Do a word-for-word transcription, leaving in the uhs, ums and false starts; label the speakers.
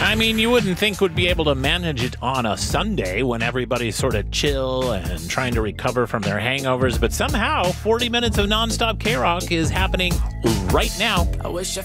Speaker 1: I mean, you wouldn't think would be able to manage it on a Sunday when everybody's sort of chill and trying to recover from their hangovers, but somehow forty minutes of nonstop K-Rock is happening right now.
Speaker 2: I wish I